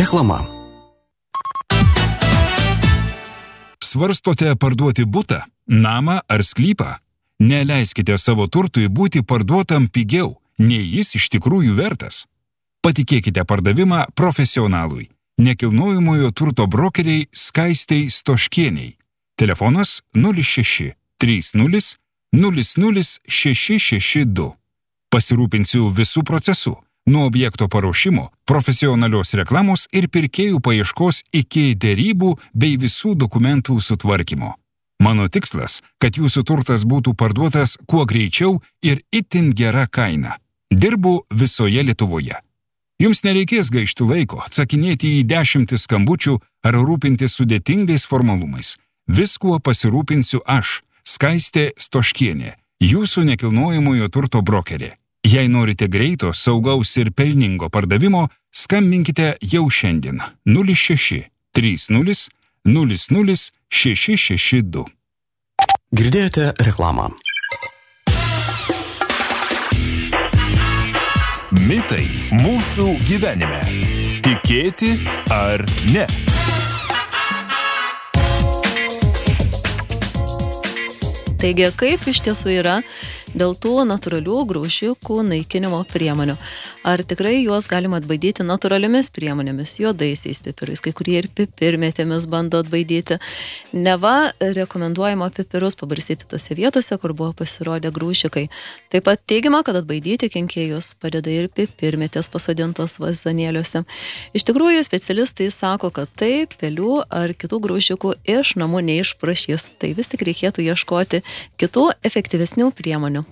Reklama. Svarstote parduoti butą, namą ar sklypą? Neleiskite savo turtui būti parduotam pigiau, nei jis iš tikrųjų vertas. Patikėkite pardavimą profesionalui, nekilnojamojo turto brokeriai Skaistei Stoškieniai. Telefonas 06 30 00 662. Pasirūpinsiu visų procesų, nuo objekto paruošimo, profesionalios reklamos ir pirkėjų paieškos iki derybų bei visų dokumentų sutvarkymo. Mano tikslas, kad jūsų turtas būtų parduotas kuo greičiau ir itin gera kaina. Dirbu visoje Lietuvoje. Jums nereikės gaišti laiko, atsakinėti į 10 skambučių ar rūpintis sudėtingais formalumais. Viskuo pasirūpinsiu aš, Skaistė Stoškienė, jūsų nekilnojamojo turto brokerė. Jei norite greito, saugaus ir pelningo pardavimo, skambinkite jau šiandien 06 30 00 662. Girdėjote reklamą. Mitai mūsų gyvenime. Tikėti ar ne? Taigi, kaip iš tiesų yra dėl tų natūralių graužikų naikinimo priemonių? Ar tikrai juos galima atbaidyti natūraliomis priemonėmis, juodaisiais pipirais, kai kurie ir pipirmėtėmis bando atbaidyti? Neva rekomenduojama pipirus pabarstyti tose vietose, kur buvo pasirodę graužikai. Taip pat teigiama, kad atbaidyti kenkėjus padeda ir pipirmėtės pasodintos vazonėliuose. Iš tikrųjų, specialistai sako, kad taip, pelių ar kitų graužikų iš namų neišprašys. Tai vis tik reikėtų ieškoti kitų efektyvesnių priemonių.